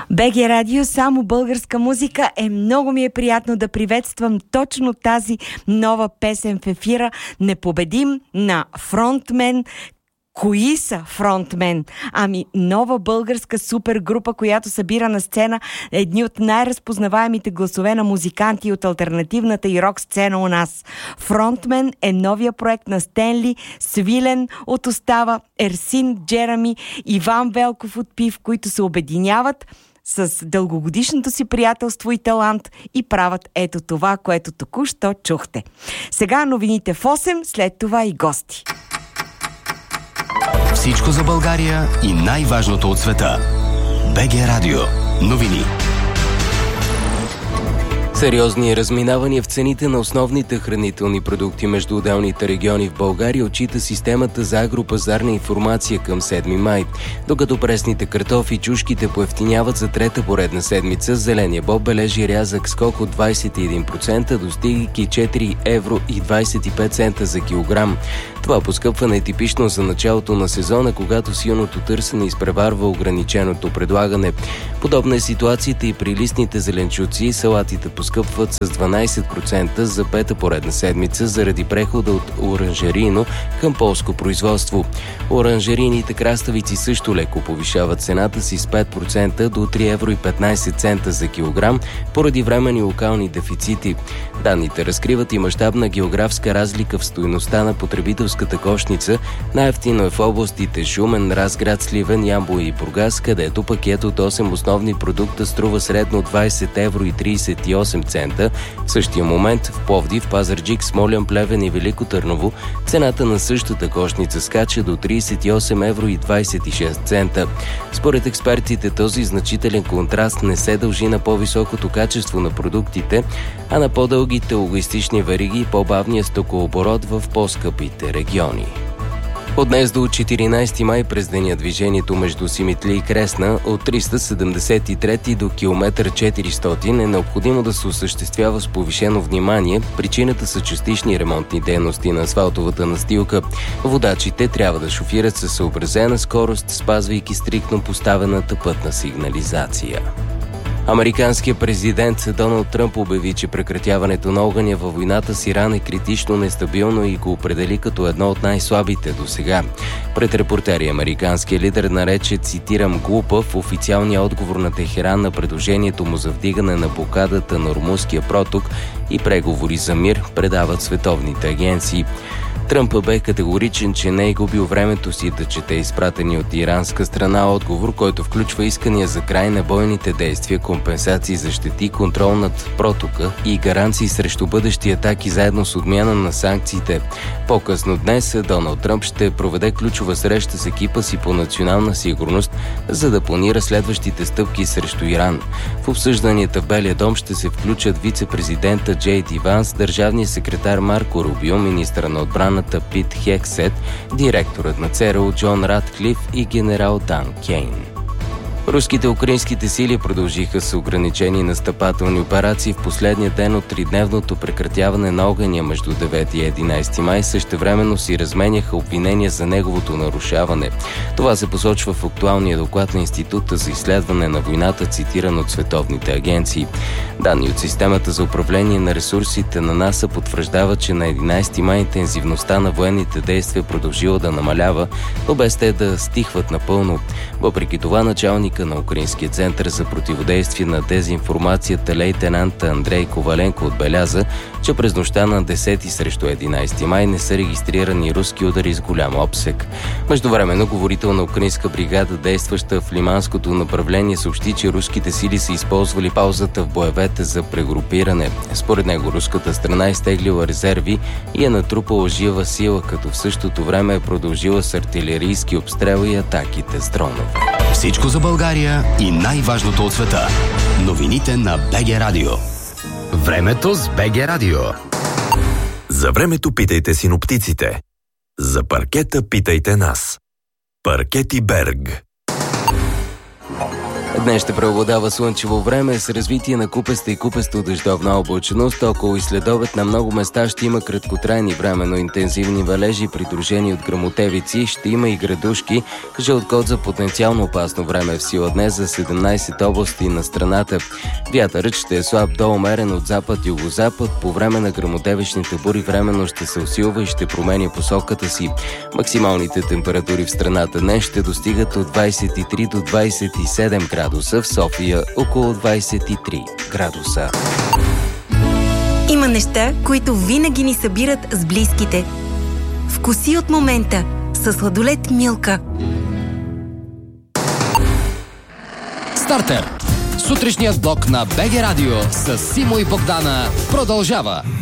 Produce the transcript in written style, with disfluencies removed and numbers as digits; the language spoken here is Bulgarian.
БГ Радио, само българска музика. Много ми е приятно да приветствам точно тази нова песен в ефира. Непобедим на фронтмен. Кои са фронтмен? Нова българска супергрупа, която събира на сцена едни от най-разпознаваемите гласове на музиканти от алтернативната и рок сцена у нас. Фронтмен е новия проект на Стенли, Свилен от Остава, Ерсин Джерами, Иван Велков от Пив, които се обединяват с дългогодишното си приятелство и талант и правят ето това, което току-що чухте. Сега новините в 8, след това и гости. Всичко за България и най-важното от света. БГ Радио. Новини. Сериозни разминавания в цените на основните хранителни продукти между отделните региони в България отчита системата за агропазарна информация към 7 май. Докато пресните картофи и чушките поевтиняват за трета поредна седмица, зеления боб бележи рязък скок от 21%, достигайки 4 евро и 25 цента за килограм. Това поскъпване е типично за началото на сезона, когато силното търсене изпреварва ограниченото предлагане. Подобна е ситуацията и при листните зеленчуци. Салатите поскъпват с 12% за пета поредна седмица заради прехода от оранжерийно към полско производство. Оранжерийните краставици също леко повишават цената си с 5% до 3 евро и 15 цента за килограм поради временни локални дефицити. Данните разкриват и мащабна географска разлика в стойността на потребителската кошница. Най-евтино е в областите Шумен, Разград, Сливен, Ямбол и Бургас, където пакет от 8 основни продукта струва средно 20 евро и 38 цента. В същия момент в Пловдив, Пазарджик, Смолян, Плевен и Велико Търново цената на същата кошница скача до 38 евро и 26 цента. Според експертите, този значителен контраст не се дължи на по-високото качество на продуктите, а на по-дългите логистични вериги и по-бавния стокооборот в по-скъпите региони. От днес до 14 май през деня движението между Симитли и Кресна от 373 до километър 400 е необходимо да се осъществява с повишено внимание. Причината са частични ремонтни дейности на асфалтовата настилка. Водачите трябва да шофират със съобразена скорост, спазвайки стриктно поставената пътна сигнализация. Американският президент Доналд Тръмп обяви, че прекратяването на огъня във войната с Иран е критично нестабилно и го определи като едно от най-слабите досега. Пред репортери американският лидер нарече, цитирам, глупав официалния отговор на Техеран на предложението му за вдигане на блокадата на Ормузския проток и преговори за мир, предават световните агенции. Тръмп бе категоричен, че не е губил времето си да чете изпратени от иранска страна отговор, който включва искания за край на бойните действия, компенсации за щети, контрол над протока и гаранции срещу бъдещи атаки заедно с отмяна на санкциите. По-късно днес Доналд Тръмп ще проведе ключова среща с екипа си по национална сигурност, за да планира следващите стъпки срещу Иран. В обсъжданията в Белия дом ще се включат вице-президента Джей Ди Ванс, държавният секретар Марко Рубио, министър на отбраната Пит Хексет, директорът на ЦРУ Джон Ратклиф и генерал Дан Кейн. Руските и украинските сили продължиха с ограничени настъпателни операции в последния ден от тридневното прекратяване на огъня между 9 и 11 май. Същевременно си разменяха обвинения за неговото нарушаване. Това се посочва в актуалния доклад на Института за изследване на войната, цитиран от световните агенции. Данни от системата за управление на ресурсите на НАСА потвърждават, че на 11 май интензивността на военните действия продължила да намалява, но без те да стихват напълно. Въпреки това, началника на Украинския център за противодействие на дезинформацията лейтенант Андрей Коваленко отбеляза, че през нощта на 10 срещу 11 май не са регистрирани руски удари с голям обсег. Междувременно говорител на украинска бригада, действаща в лиманското направление, съобщи, че руските сили са използвали паузата в боевете за прегрупиране. Според него руската страна е изтеглила резерви и е натрупала жива сила, като в същото време е продължила с артилерийски обстрел и атаките с дронове. Всичко за България и най-важното от света. Новините на БГ Радио. Времето с БГ Радио. За времето питайте синоптиците. За паркета питайте нас. Паркети Берг. Днес ще преобладава слънчево време с развитие на купеста и купесто дъждовна облачност. Около и следобед на много места ще има краткотрайни временно интензивни валежи, придружени от гръмотевици. Ще има и градушки. Жълт код за потенциално опасно време в сила днес за 17 области на страната. Вятърът ще е слаб до умерен от запад-югозапад. По време на гръмотевичните бури временно ще се усилва и ще промени посоката си. Максималните температури в страната днес ще достигат от 23 до 27 градуса. В София около 23 градуса. Има неща, които винаги ни събират с близките. Вкуси от момента със сладолед Милка. Стартер. Сутрешният блок на БГ Радио с Симо и Богдана продължава.